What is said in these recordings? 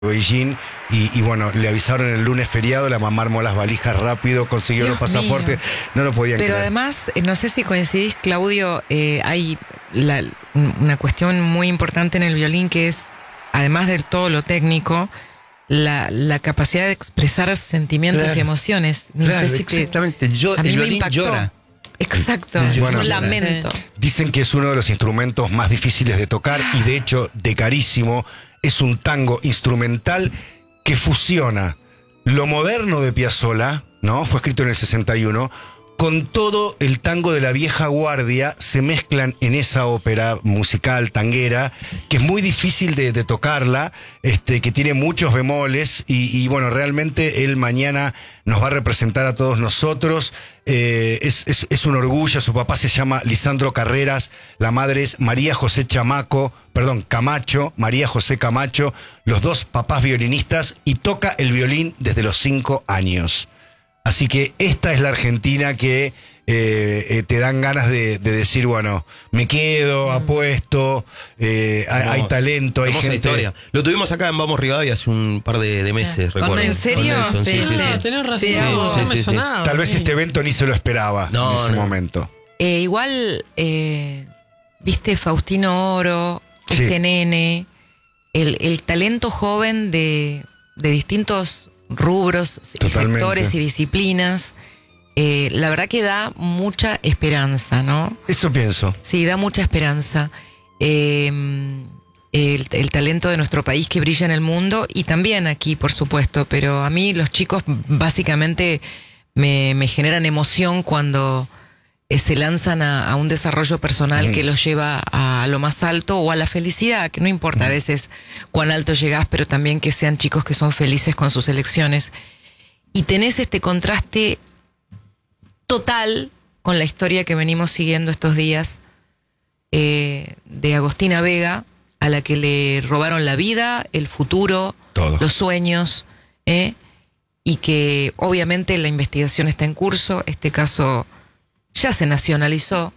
Beijing y bueno, le avisaron el lunes feriado, la mamá armó las valijas rápido, consiguió los pasaportes, no lo podían Pero creer. además, no sé si coincidís, Claudio, hay una cuestión muy importante en el violín que es, además de todo lo técnico, la capacidad de expresar sentimientos y emociones. No Claro, sé si exactamente. a mí El me violín impactó. llora. Exacto, Bueno, un lamento. Dicen que es uno de los instrumentos más difíciles de tocar y de hecho de carísimo. Es un tango instrumental que fusiona lo moderno de Piazzolla, ¿no? Fue escrito en el 61, con todo el tango de la vieja guardia, se mezclan en esa ópera musical tanguera, que es muy difícil de tocarla, que tiene muchos bemoles, y bueno, realmente él mañana nos va a representar a todos nosotros. Es un orgullo. Su papá se llama Lisandro Carreras, la madre es Camacho, María José Camacho, los dos papás violinistas, y toca el violín desde los 5 años. Así que esta es la Argentina que te dan ganas de decir, bueno, me quedo, apuesto, hay talento, hay gente. Historia. Lo tuvimos acá en Vamos Rivadavia hace un par de meses, recuerdo. ¿En serio? Con Nelson, sí. Tenés razón. Sí, no me sí. sonaba. Tal vez este evento ni se lo esperaba en ese momento. Igual, viste, Faustino Oro, Sí. este nene, el talento joven de distintos rubros, y Totalmente. sectores y disciplinas, la verdad que da mucha esperanza, ¿no? Eso pienso. Sí, da mucha esperanza. El talento de nuestro país que brilla en el mundo y también aquí, por supuesto, pero a mí los chicos básicamente me generan emoción cuando se lanzan a un desarrollo personal que los lleva a lo más alto o a la felicidad, que no importa a veces cuán alto llegás, pero también que sean chicos que son felices con sus elecciones. Y tenés este contraste total con la historia que venimos siguiendo estos días de Agostina Vega, a la que le robaron la vida, el futuro, Todo. los sueños, y que obviamente la investigación está en curso. Este caso ya se nacionalizó.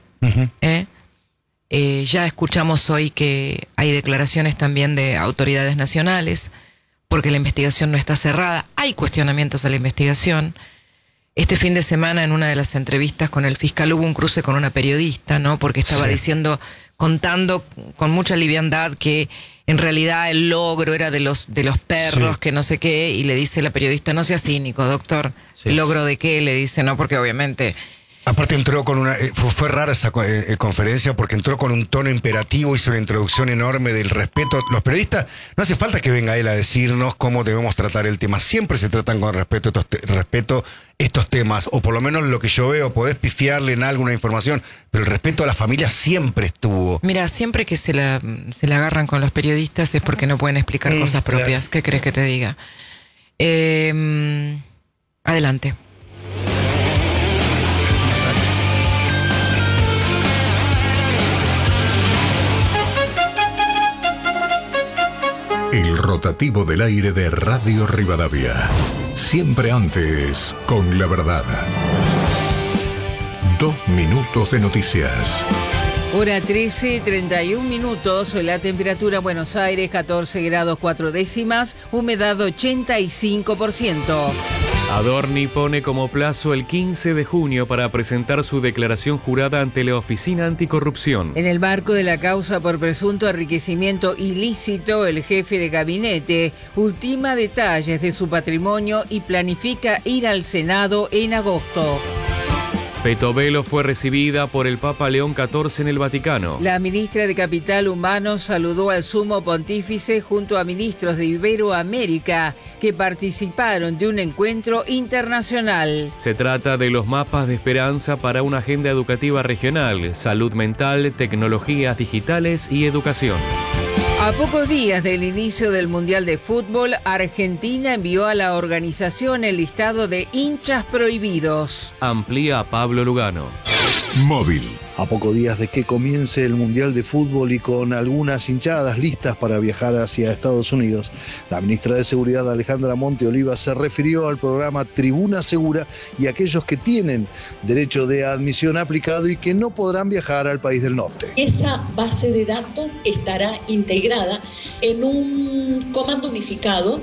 Ya escuchamos hoy que hay declaraciones también de autoridades nacionales, porque la investigación no está cerrada. Hay cuestionamientos a la investigación. Este fin de semana, en una de las entrevistas con el fiscal, hubo un cruce con una periodista, ¿no? Porque estaba diciendo, contando con mucha liviandad que en realidad el logro era de los perros, que no sé qué, y le dice la periodista, no sea cínico, doctor. Sí. ¿El logro de qué? Le dice, no, porque obviamente... Aparte entró con una... fue rara esa conferencia porque entró con un tono imperativo, hizo una introducción enorme del respeto. Los periodistas, no hace falta que venga él a decirnos cómo debemos tratar el tema. Siempre se tratan con respeto estos temas, o por lo menos lo que yo veo, podés pifiarle en alguna información, pero el respeto a la familia siempre estuvo. Mira, siempre que se la agarran con los periodistas es porque no pueden explicar cosas propias. ¿Qué crees que te diga? Adelante. El rotativo del aire de Radio Rivadavia. Siempre antes, con la verdad. 2 minutos de noticias. Hora 13:31. La temperatura en Buenos Aires 14 grados 4 décimas, humedad 85%. Adorni pone como plazo el 15 de junio para presentar su declaración jurada ante la Oficina Anticorrupción. En el marco de la causa por presunto enriquecimiento ilícito, el jefe de gabinete ultima detalles de su patrimonio y planifica ir al Senado en agosto. Petovelo fue recibida por el Papa León XIV en el Vaticano. La ministra de Capital Humano saludó al sumo pontífice junto a ministros de Iberoamérica que participaron de un encuentro internacional. Se trata de los mapas de esperanza para una agenda educativa regional, salud mental, tecnologías digitales y educación. A pocos días del inicio del Mundial de Fútbol, Argentina envió a la organización el listado de hinchas prohibidos. Amplía a Pablo Lugano. Móvil. A pocos días de que comience el Mundial de Fútbol y con algunas hinchadas listas para viajar hacia Estados Unidos, la ministra de Seguridad Alejandra Monte Oliva se refirió al programa Tribuna Segura y a aquellos que tienen derecho de admisión aplicado y que no podrán viajar al país del norte. Esa base de datos estará integrada en un comando unificado